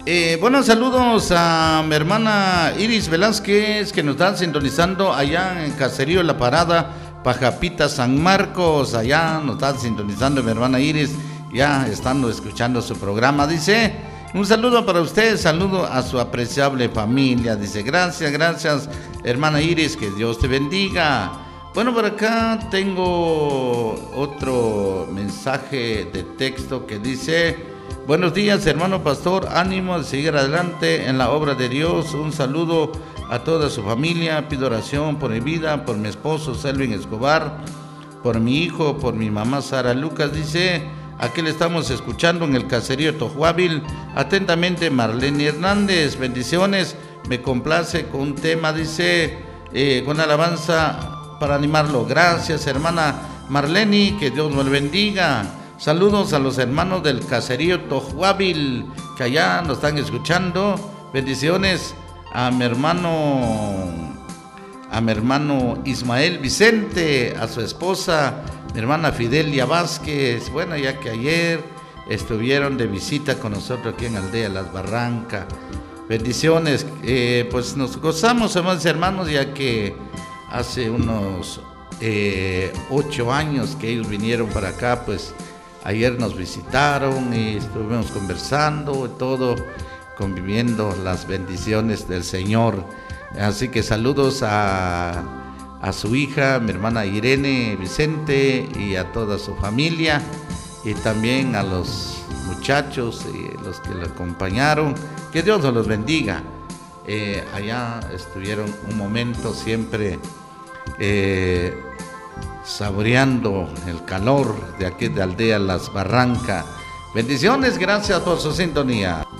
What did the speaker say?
Buenos saludos a mi hermana Iris Velázquez, que nos está sintonizando allá en Caserío La Parada, Pajapita, San Marcos. Allá nos está sintonizando mi hermana Iris, ya estando escuchando su programa. Dice, un saludo para usted, saludo a su apreciable familia. Dice, gracias hermana Iris, que Dios te bendiga. Bueno, por acá tengo otro mensaje de texto que dice: buenos días, hermano pastor, ánimo de seguir adelante en la obra de Dios. Un saludo a toda su familia. Pido oración por mi vida, por mi esposo Selvin Escobar, por mi hijo, por mi mamá Sara Lucas. Dice, aquí le estamos escuchando en el caserío Tojuábil. Atentamente, Marlene Hernández. Bendiciones. Me complace con un tema, dice, con alabanza para animarlo. Gracias, hermana Marlene, que Dios nos bendiga. Saludos a los hermanos del caserío Tojuábil, que allá nos están escuchando. Bendiciones a mi hermano Ismael Vicente, a su esposa, mi hermana Fidelia Vázquez. Bueno, ya que ayer estuvieron de visita con nosotros aquí en Aldea Las Barrancas. Bendiciones. Pues nos gozamos, hermanos, ya que hace unos 8 años que ellos vinieron para acá, pues ayer nos visitaron y estuvimos conversando y todo, conviviendo las bendiciones del Señor. Así que saludos a su hija, mi hermana Irene Vicente, y a toda su familia, y también a los muchachos y los que le acompañaron. Que Dios los bendiga. Allá estuvieron un momento siempre saboreando el calor de aquí de Aldea Las Barrancas. Bendiciones, gracias por su sintonía.